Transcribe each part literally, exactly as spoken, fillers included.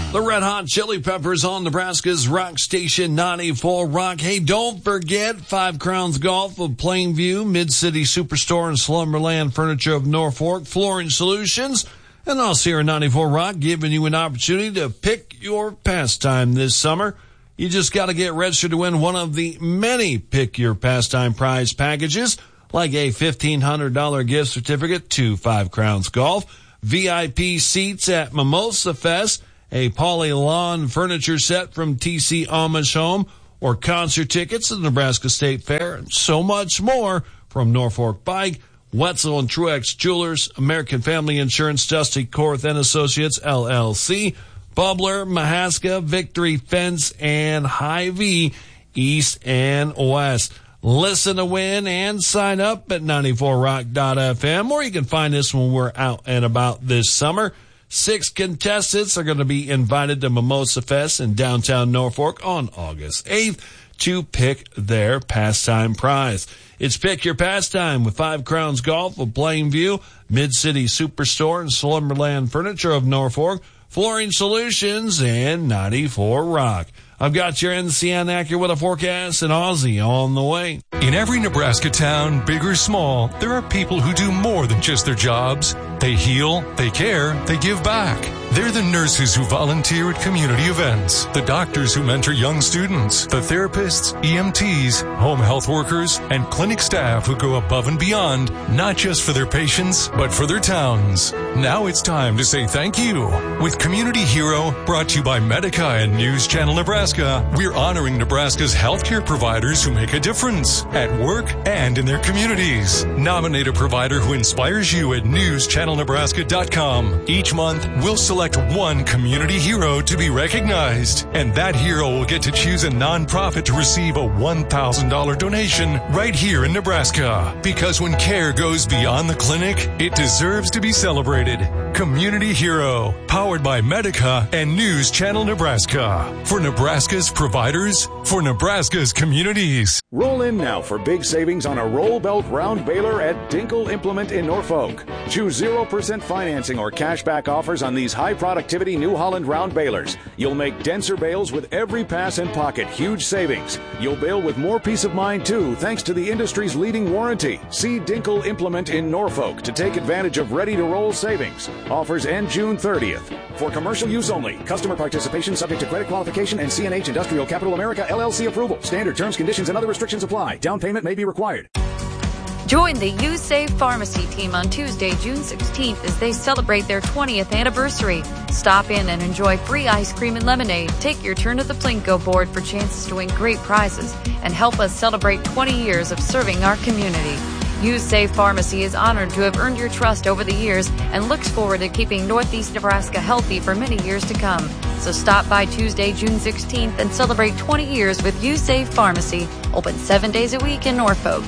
The Red Hot Chili Peppers on Nebraska's Rock Station ninety-four Rock. Hey, don't forget Five Crowns Golf of Plainview, Mid-City Superstore and Slumberland Furniture of Norfolk, Flooring Solutions, and us here at ninety-four Rock giving you an opportunity to pick your pastime this summer. You just got to get registered to win one of the many Pick Your Pastime prize packages, like a fifteen hundred dollars gift certificate to Five Crowns Golf, V I P seats at Mimosa Fest, a Poly Lawn furniture set from T C Amish Home, or concert tickets to the Nebraska State Fair, and so much more from Norfolk Bike, Wetzel and Truex Jewelers, American Family Insurance, Dusty Korth and Associates, L L C, Bubbler, Mahaska, Victory Fence, and Hy-Vee, East and West. Listen to win and sign up at ninety-four rock dot f m, or you can find us when we're out and about this summer. Six contestants are going to be invited to Mimosa Fest in downtown Norfolk on August eighth to pick their pastime prize. It's Pick Your Pastime with Five Crowns Golf of Plainview, Mid-City Superstore and Slumberland Furniture of Norfolk, Flooring Solutions, and ninety-four Rock. I've got your N C N Acura with a forecast and Aussie on the way. In every Nebraska town, big or small, there are people who do more than just their jobs. They heal, they care, they give back. They're the nurses who volunteer at community events, the doctors who mentor young students, the therapists, E M Ts, home health workers, and clinic staff who go above and beyond, not just for their patients, but for their towns. Now it's time to say thank you. With Community Hero, brought to you by Medica and News Channel Nebraska, we're honoring Nebraska's healthcare providers who make a difference at work and in their communities. Nominate a provider who inspires you at news channel nebraska dot com. Each month, we'll select one community hero to be recognized, and that hero will get to choose a nonprofit to receive a one thousand dollars donation right here in Nebraska. Because when care goes beyond the clinic, it deserves to be celebrated. Community Hero, powered by Medica and News Channel Nebraska. For Nebraska's providers, for Nebraska's communities. Roll in now for big savings on a roll belt round baler at Dinkle Implement in Norfolk. Choose zero percent financing or cashback offers on these high productivity New Holland round balers. You'll make denser bales with every pass and pocket. Huge savings. You'll bale with more peace of mind too, thanks to the industry's leading warranty. See Dinkle Implement in Norfolk to take advantage of ready to roll savings. Offers end June thirtieth. For commercial use only. Customer participation subject to credit qualification and C N H Industrial Capital America L L C approval. Standard terms, conditions, and other restrictions apply. Down payment may be required. Join the You Save Pharmacy team on Tuesday, June sixteenth as they celebrate their twentieth anniversary. Stop in and enjoy free ice cream and lemonade. Take your turn at the Plinko board for chances to win great prizes and help us celebrate twenty years of serving our community. You Save Pharmacy is honored to have earned your trust over the years and looks forward to keeping Northeast Nebraska healthy for many years to come. So stop by Tuesday, June sixteenth and celebrate twenty years with You Save Pharmacy, open seven days a week in Norfolk.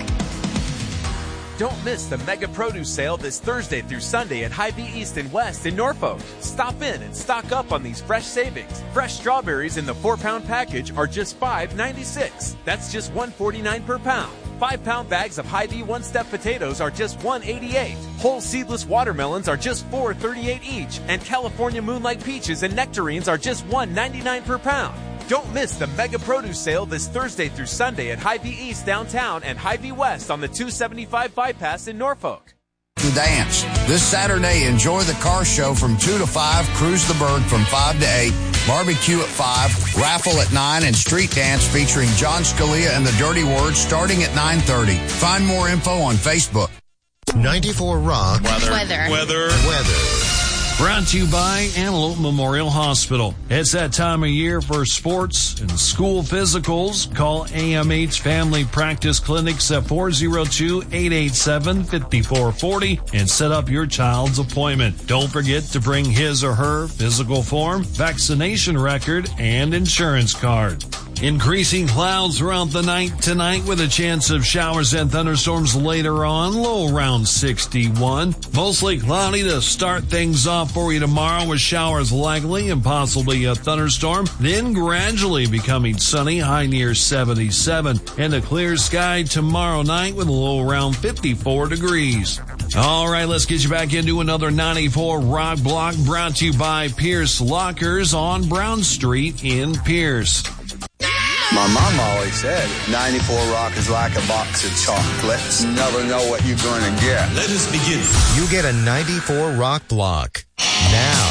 Don't miss the Mega Produce Sale this Thursday through Sunday at Hy-Vee East and West in Norfolk. Stop in and stock up on these fresh savings. Fresh strawberries in the four-pound package are just five ninety-six. That's just one forty-nine per pound. Five-pound bags of Hy-Vee one-step potatoes are just one eighty-eight. Whole seedless watermelons are just four thirty-eight each. And California Moonlight peaches and nectarines are just one ninety-nine per pound. Don't miss the Mega Produce Sale this Thursday through Sunday at Hy-Vee East downtown and Hy-Vee West on the two seventy-five bypass in Norfolk. Dance. This Saturday, enjoy the car show from two to five, Cruise the Berg from five to eight, barbecue at five, raffle at nine, and street dance featuring John Scalia and the Dirty Words starting at nine thirty. Find more info on Facebook. ninety-four Rock. Weather. Weather. Weather. Weather. Brought to you by Antelope Memorial Hospital. It's that time of year for sports and school physicals. Call A M H Family Practice Clinics at four oh two, eight eight seven, five four four oh and set up your child's appointment. Don't forget to bring his or her physical form, vaccination record, and insurance card. Increasing clouds throughout the night tonight with a chance of showers and thunderstorms later on, low around sixty-one. Mostly cloudy to start things off for you tomorrow with showers likely and possibly a thunderstorm, then gradually becoming sunny, high near seventy-seven. And a clear sky tomorrow night with a low around fifty-four degrees. All right, let's get you back into another ninety-four Rock Block brought to you by Pierce Lockers on Brown Street in Pierce. My mom always said, ninety-four Rock is like a box of chocolates. Never know what you're going to get. Let us begin. You get a ninety-four Rock Block. Now,